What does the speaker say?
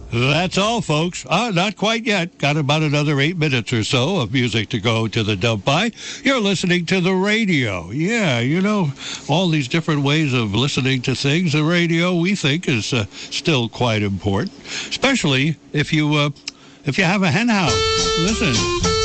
That's all, folks. Not quite yet. Got about another 8 minutes or so of music to go to the dump by. You're listening to the radio. Yeah, you know, all these different ways of listening to things. The radio, we think, is still quite important, especially if you have a hen house. Listen.